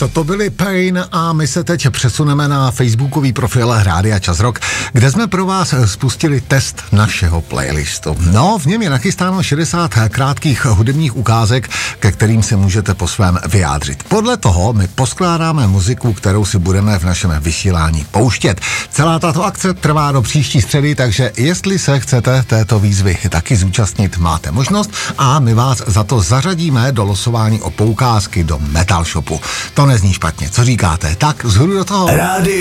Toto byly Pain a my se teď přesuneme na facebookový profil Rádia Čas Rock, kde jsme pro vás spustili test našeho playlistu. No, v něm je nachystáno 60 krátkých hudebních ukázek, ke kterým se můžete po svém vyjádřit. Podle toho my poskládáme muziku, kterou si budeme v našem vysílání pouštět. Celá tato akce trvá do příští středy, takže jestli se chcete této výzvy taky zúčastnit, máte možnost a my vás za to zařadíme do losování o poukázky do Metal Shopu. To nezní špatně, co říkáte? Tak zhruba do toho.